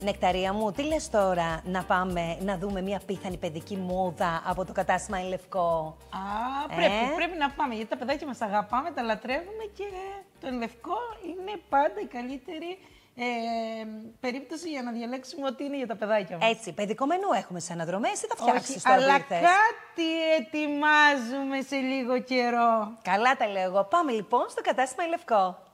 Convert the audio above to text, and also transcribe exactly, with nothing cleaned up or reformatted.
Νεκταρία μου, τι λες τώρα να πάμε να δούμε μια πίθανη παιδική μόδα από το κατάστημα Η Λευκό? Α, πρέπει, ε? πρέπει να πάμε, γιατί τα παιδάκια μας αγαπάμε, τα λατρεύουμε και το Εν Λευκό είναι πάντα η καλύτερη ε, περίπτωση για να διαλέξουμε ό,τι είναι για τα παιδάκια μας. Έτσι, παιδικό μενού έχουμε στις αναδρομές ή θα φτιάξεις το αλλά ήρθες? κάτι ετοιμάζουμε σε λίγο καιρό. Καλά τα λέω εγώ. Πάμε λοιπόν στο κατάστημα Η Λευκό.